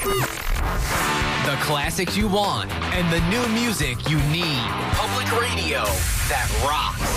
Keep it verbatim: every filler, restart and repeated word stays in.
The classics you want and the new music you need. Public radio that rocks.